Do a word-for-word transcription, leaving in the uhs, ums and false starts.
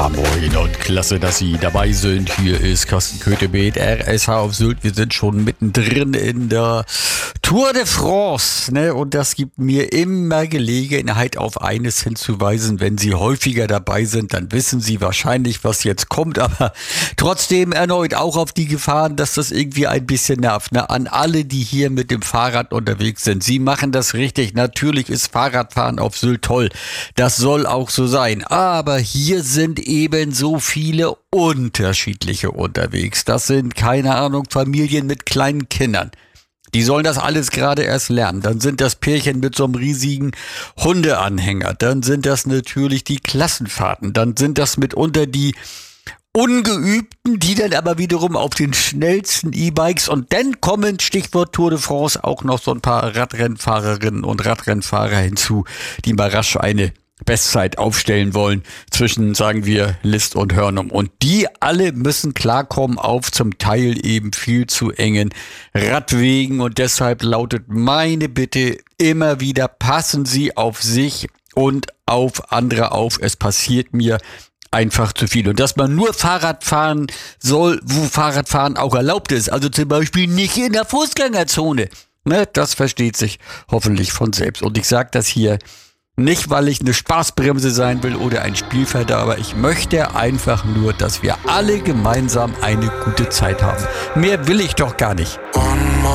Ja, moin und klasse, dass Sie dabei sind. Hier ist Carsten Kötebeet, R S H auf Sylt. Wir sind schon mittendrin in der Tour de France, ne? Und das gibt mir immer Gelegenheit, auf eines hinzuweisen. Wenn Sie häufiger dabei sind, dann wissen Sie wahrscheinlich, was jetzt kommt. Aber trotzdem erneut auch auf die Gefahren, dass das irgendwie ein bisschen nervt. Ne? An alle, die hier mit dem Fahrrad unterwegs sind. Sie machen das richtig. Natürlich ist Fahrradfahren auf Sylt toll. Das soll auch so sein. Aber hier sind eben so viele unterschiedliche unterwegs. Das sind, keine Ahnung, Familien mit kleinen Kindern. Die sollen das alles gerade erst lernen. Dann sind das Pärchen mit so einem riesigen Hundeanhänger. Dann sind das natürlich die Klassenfahrten. Dann sind das mitunter die Ungeübten, die dann aber wiederum auf den schnellsten E-Bikes, und dann kommen, Stichwort Tour de France, auch noch so ein paar Radrennfahrerinnen und Radrennfahrer hinzu, die mal rasch eine Bestzeit aufstellen wollen zwischen, sagen wir, List und Hörnum. Und die alle müssen klarkommen auf zum Teil eben viel zu engen Radwegen. Und deshalb lautet meine Bitte immer wieder, passen Sie auf sich und auf andere auf. Es passiert mir einfach zu viel. Und dass man nur Fahrrad fahren soll, wo Fahrradfahren auch erlaubt ist. Also zum Beispiel nicht in der Fußgängerzone. Ne, das versteht sich hoffentlich von selbst. Und ich sage das hier nicht, weil ich eine Spaßbremse sein will oder ein Spielverderber. Ich möchte einfach nur, dass wir alle gemeinsam eine gute Zeit haben. Mehr will ich doch gar nicht.